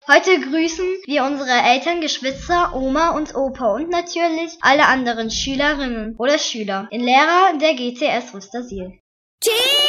Heute grüßen wir unsere Eltern, Geschwister, Oma und Opa und natürlich alle anderen Schülerinnen oder Schüler in Lehrer der GTS Wustersiel.